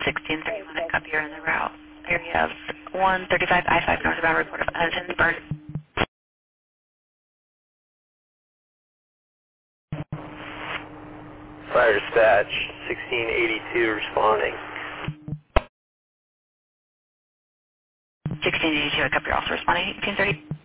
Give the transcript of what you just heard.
1631, I copy you're in the route. Here you have 135 I-5 northbound report of unattended burn. Fire dispatch, 1682 responding. 1682, I copy you're also responding 1830.